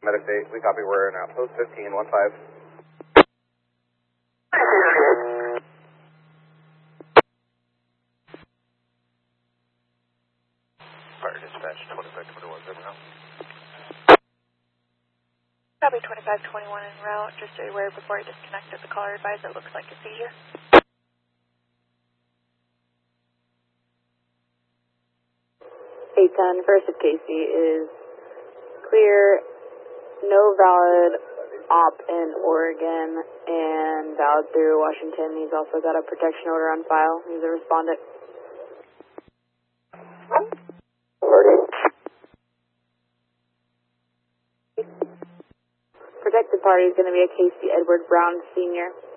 Medic date, we copy, we're in Outpost 15, 1-5. Fire dispatch, 2521, over now. Copy 2521 en route, just so you're aware before you disconnected the caller advised it looks like a seizure. 810, first of Casey is clear, no valid op in Oregon, and valid through Washington. He's also got a protection order on file. He's a respondent. Protected party is going to be a Casey Edward Brown Sr.